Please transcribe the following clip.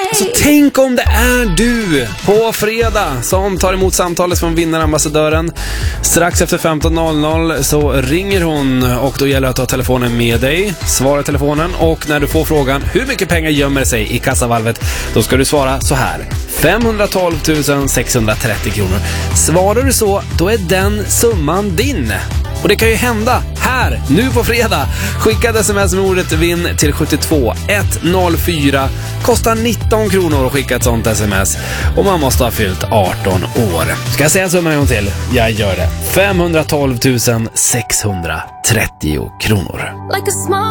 Så tänk om det är du på fredag som tar emot samtalet från vinnarambassadören. Strax efter 15.00 så ringer hon och då gäller det att ta telefonen med dig. Svara telefonen och när du får frågan hur mycket pengar gömmer sig i kassavalvet, då ska du svara så här: 512 630 kronor. Svarar du så, då är den summan din. Och det kan ju hända här, nu på fredag. Skicka ett sms med ordet vinn till 72104. Kostar 19 kronor att skicka ett sånt sms. Och man måste ha fyllt 18 år. Ska jag säga summan en gång till? Jag gör det. 512 630 kronor.